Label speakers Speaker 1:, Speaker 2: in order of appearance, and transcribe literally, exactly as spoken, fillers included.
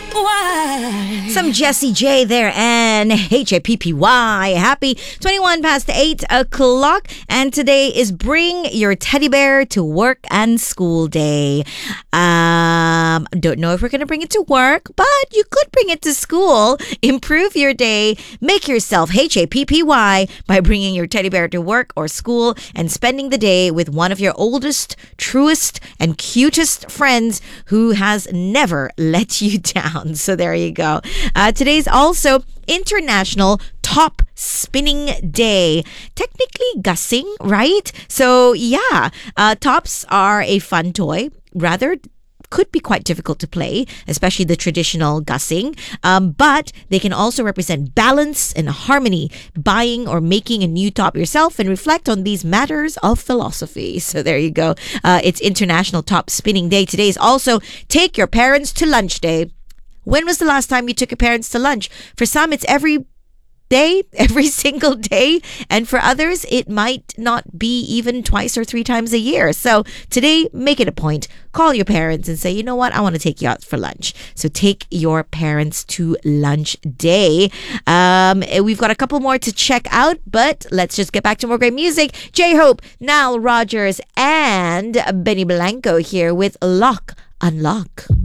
Speaker 1: Why?
Speaker 2: Some Jessie J there and H A P P Y. Happy twenty-one past eight o'clock. And today is Bring Your Teddy Bear to Work and School Day. Um, don't know if we're going to bring it to work, but you could bring it to school. Improve your day. Make yourself H A P P Y by bringing your teddy bear to work or school and spending the day with one of your oldest, truest, and cutest friends who has never let you down. So there you go. Uh, today's also International Top Spinning Day. Technically gussing, right? So yeah, uh, tops are a fun toy. Rather, could be quite difficult to play, especially the traditional gussing. Um, but they can also represent balance and harmony, buying or making a new top yourself, and reflect on these matters of philosophy. So there you go. Uh, it's International Top Spinning Day. Today is also Take Your Parents to Lunch Day. When was the last time you took your parents to lunch? For some, it's every day, every single day. And for others, it might not be even twice or three times a year. So today, make it a point. Call your parents and say, you know what? I want to take you out for lunch. So take your parents to lunch day. Um, we've got a couple more to check out, but let's just get back to more great music. J-Hope, Nile Rodgers, and Benny Blanco here with Lock, Unlock.